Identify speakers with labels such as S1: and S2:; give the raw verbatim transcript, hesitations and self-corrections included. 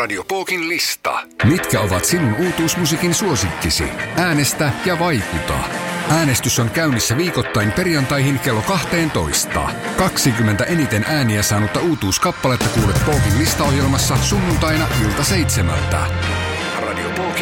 S1: Radio Pookin lista.
S2: Mitkä ovat sinun uutuusmusiikin suosikkisi? Äänestä ja vaikuta. Äänestys on käynnissä viikoittain perjantaihin kello kaksitoista. kaksikymmentä eniten ääniä saanutta uutuuskappaletta kuulet Pookin listaohjelmassa sunnuntaina ilta seitsemältä.
S1: Radio Pookin